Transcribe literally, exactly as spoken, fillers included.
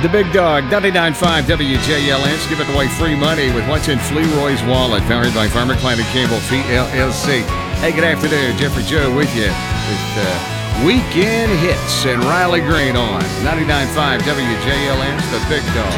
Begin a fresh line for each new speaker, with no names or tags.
The Big Dog, ninety-nine point five W J L S, giving away free money with what's in Fleroy's wallet, powered by Farmer Climate Cable P L L C. Hey, good afternoon. Jeffrey Joe with you with uh, Weekend Hits and Riley Green on ninety-nine point five W J L S, The Big Dog.